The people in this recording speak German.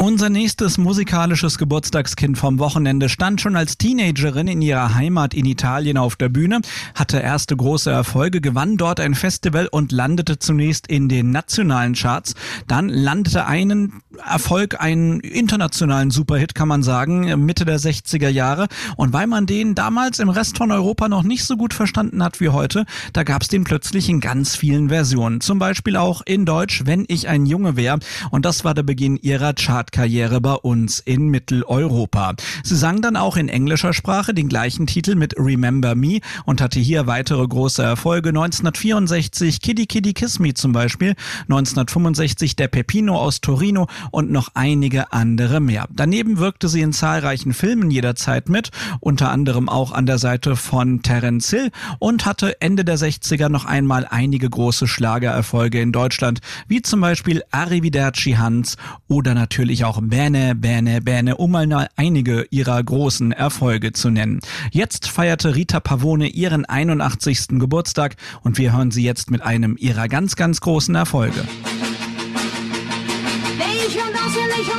Unser nächstes musikalisches Geburtstagskind vom Wochenende stand schon als Teenagerin in ihrer Heimat in Italien auf der Bühne, hatte erste große Erfolge, gewann dort ein Festival und landete zunächst in den nationalen Charts. Dann landete einen Erfolg, einen internationalen Superhit, kann man sagen, Mitte der 60er Jahre. Und weil man den damals im Rest von Europa noch nicht so gut verstanden hat wie heute, da gab es den plötzlich in ganz vielen Versionen. Zum Beispiel auch in Deutsch, Wenn ich ein Junge wär. Und das war der Beginn ihrer Chartkarriere bei uns in Mitteleuropa. Sie sang dann auch in englischer Sprache den gleichen Titel mit Remember Me und hatte hier weitere große Erfolge. 1964 Kitty Kitty Kiss Me zum Beispiel, 1965 Der Peppino aus Torino und noch einige andere mehr. Daneben wirkte sie in zahlreichen Filmen jederzeit mit, unter anderem auch an der Seite von Terence Hill und hatte Ende der 60er noch einmal einige große Schlagererfolge in Deutschland, wie zum Beispiel Arrivederci Hans oder natürlich auch Bene, Bene, Bene, um mal einige ihrer großen Erfolge zu nennen. Jetzt feierte Rita Pavone ihren 81. Geburtstag und wir hören sie jetzt mit einem ihrer ganz, ganz großen Erfolge.